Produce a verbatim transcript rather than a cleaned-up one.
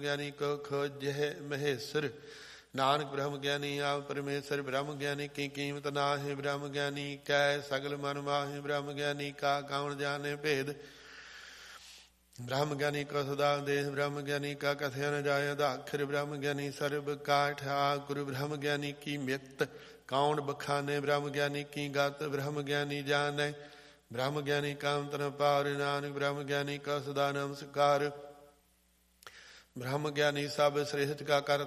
ਗਿਆਨੀ ਕੋ ਖੋਜਹਿ ਮਹੇਸ਼ਰ। ਨਾਨਕ ਬ੍ਰਹਮ ਗਿਆਨੀ ਆਪ ਪਰਮੇਸ਼ਰ। ਬ੍ਰਹਮ ਗਿਆਨੀ ਕੀ ਕੀਮਤ ਨਾਹਿ। ਬ੍ਰਹਮ ਗਿਆਨੀ ਕੈ ਸਗਲ ਮਨ ਮਾਹਿ। ਬ੍ਰਹਮ ਗਿਆਨੀ ਕਾ ਕੌਣ ਜਾਣੇ ਭੇਦ। ਬ੍ਰਹਮ ਗਿਆਨੀ ਕੋ ਸਦਾ ਦੇਹ। ਬ੍ਰਹਮ ਗਿਆਨੀ ਕਾ ਕਥਿਆ ਨ ਜਾਇ ਅਦਾਖਰ। ਬ੍ਰਹਮ ਗਿਆਨੀ ਸਰਬ ਕਾ ਠਾਕੁਰ। ਬ੍ਰਹਮ ਗਿਆਨੀ ਕੀ ਮਿਤ ਕੌਣ ਬਖਾਨੇ। ਬ੍ਰਹਮ ਗਿਆਨੀ ਕੀ ਗਤ ਬ੍ਰਹਮ ਗਿਆਨੀ ਜਾਣੈ। ਬ੍ਰਹਮ ਗਿਆਨੀ ਕਾ ਅੰਤ ਨ ਪਾਰ। ਨਾਨਕ ਬ੍ਰਹਮ ਗਿਆਨੀ ਕਾ ਸਦਾ ਨਮਸਕਾਰ। ਬ੍ਰਹਮ ਗਿਆਨੀ ਸਭ ਸ੍ਰਿਸ਼ਟ ਕਾ ਕਰ